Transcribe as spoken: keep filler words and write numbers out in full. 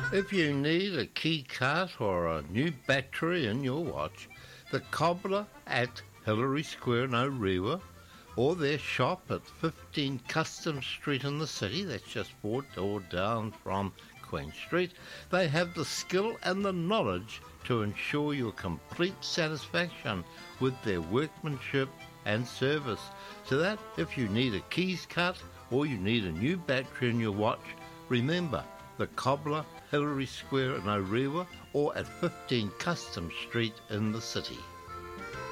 If you need a key cut or a new battery in your watch, the Cobbler at Hillary Square in Orewa, or their shop at fifteen Custom Street in the city, that's just four doors down from Queen Street, they have the skill and the knowledge to ensure your complete satisfaction with their workmanship and service, so that if you need a keys cut or you need a new battery in your watch, remember the Cobbler, Hillary Square in Orewa, or at fifteen Custom Street in the city.